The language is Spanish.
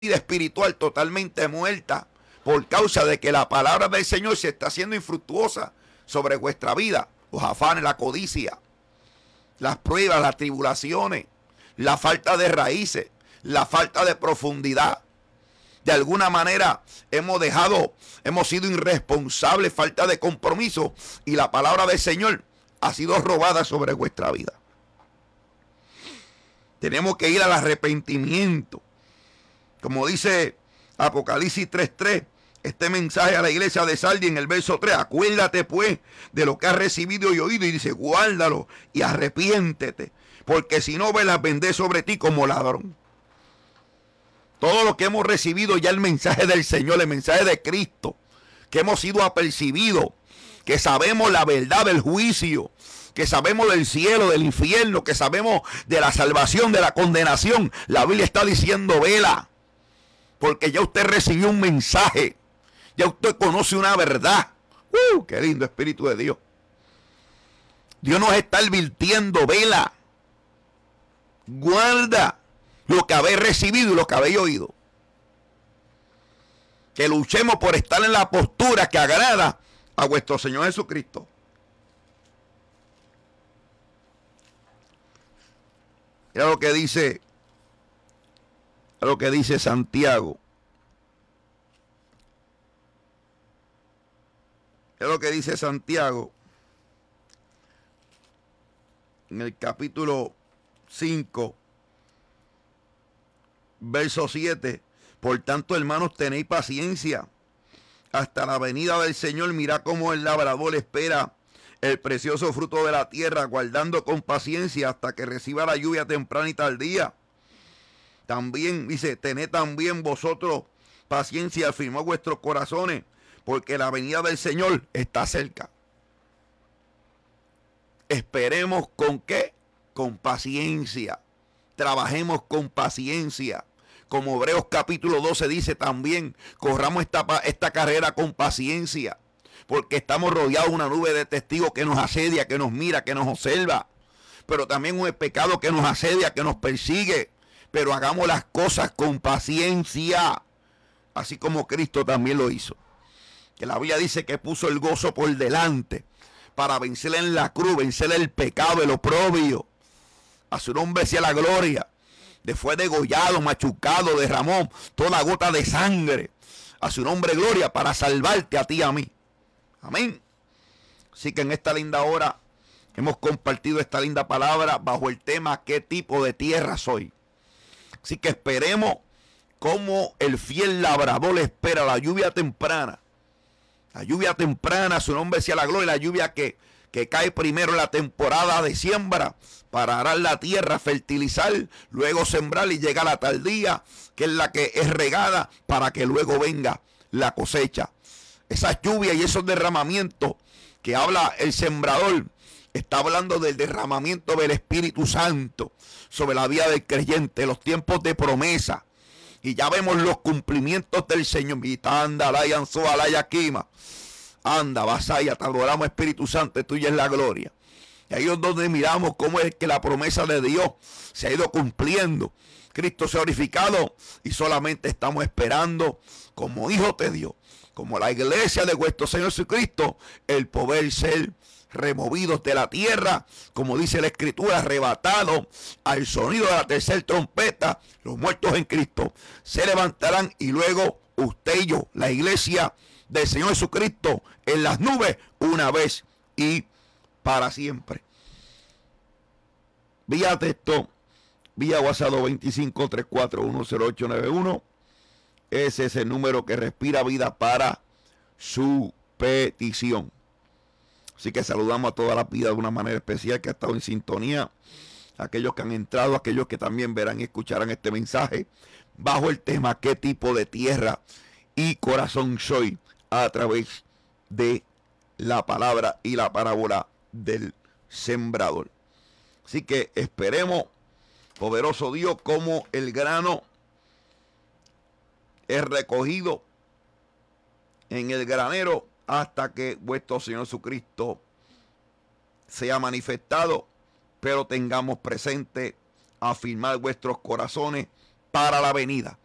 vida espiritual totalmente muerta por causa de que la palabra del Señor se está haciendo infructuosa sobre vuestra vida. Los afanes, la codicia, las pruebas, las tribulaciones, la falta de raíces, la falta de profundidad. De alguna manera hemos sido irresponsables, falta de compromiso, y la palabra del Señor ha sido robada sobre vuestra vida. Tenemos que ir al arrepentimiento. Como dice Apocalipsis 3:3, este mensaje a la iglesia de Sardis en el verso 3, acuérdate pues de lo que has recibido y oído, y dice, guárdalo y arrepiéntete, porque si no, velas vendré sobre ti como ladrón. Todo lo que hemos recibido ya, el mensaje del Señor, el mensaje de Cristo, que hemos sido apercibidos, que sabemos la verdad del juicio, que sabemos del cielo, del infierno, que sabemos de la salvación, de la condenación. La Biblia está diciendo, vela, porque ya usted recibió un mensaje, ya usted conoce una verdad. ¡Qué lindo Espíritu de Dios! Dios nos está advirtiendo, vela, guarda lo que habéis recibido y lo que habéis oído. Que luchemos por estar en la postura que agrada a vuestro Señor Jesucristo. Mira lo que dice Santiago. Mira lo que dice Santiago en el capítulo 5, verso 7. Por tanto, hermanos, tenéis paciencia hasta la venida del Señor. Mirad cómo el labrador espera el precioso fruto de la tierra, guardando con paciencia hasta que reciba la lluvia temprana y tardía. También dice, tened también vosotros paciencia, afirmad vuestros corazones, porque la venida del Señor está cerca. Esperemos ¿con qué? Con paciencia. Trabajemos con paciencia. Como Hebreos capítulo 12 dice también, corramos esta carrera con paciencia, porque estamos rodeados de una nube de testigos que nos asedia, que nos mira, que nos observa. Pero también un pecado que nos asedia, que nos persigue. Pero hagamos las cosas con paciencia, así como Cristo también lo hizo. Que la Biblia dice que puso el gozo por delante para vencer en la cruz, vencer el pecado, el oprobio. A su nombre sea la gloria. Fue degollado, machucado, derramó toda gota de sangre. A su nombre gloria, para salvarte a ti y a mí. Amén. Así que en esta linda hora hemos compartido esta linda palabra bajo el tema ¿qué tipo de tierra soy? Así que esperemos como el fiel labrador espera la lluvia temprana. La lluvia temprana, su nombre sea la gloria, la lluvia que cae primero en la temporada de siembra para arar la tierra, fertilizar, luego sembrar y llega la tardía, que es la que es regada para que luego venga la cosecha. Esa lluvia y esos derramamientos que habla el sembrador, está hablando del derramamiento del Espíritu Santo sobre la vida del creyente, los tiempos de promesa. Y ya vemos los cumplimientos del Señor. Anda, vasaya, te adoramos Espíritu Santo, tuya es la gloria. Y ahí es donde miramos cómo es que la promesa de Dios se ha ido cumpliendo. Cristo se ha glorificado y solamente estamos esperando como hijos de Dios, como la iglesia de nuestro Señor Jesucristo, el poder ser removidos de la tierra, como dice la Escritura, arrebatados al sonido de la tercera trompeta. Los muertos en Cristo se levantarán y luego usted y yo, la iglesia del Señor Jesucristo, en las nubes una vez y para siempre. Vía texto, vía WhatsApp 2534100891. Ese es el número que respira vida para su petición. Así que saludamos a toda la vida de una manera especial que ha estado en sintonía. Aquellos que han entrado, aquellos que también verán y escucharán este mensaje bajo el tema ¿qué tipo de tierra y corazón soy? A través de la palabra y la parábola del sembrador. Así que esperemos, poderoso Dios, como el grano es recogido en el granero hasta que vuestro Señor Jesucristo sea manifestado, pero tengamos presente afirmar vuestros corazones para la venida.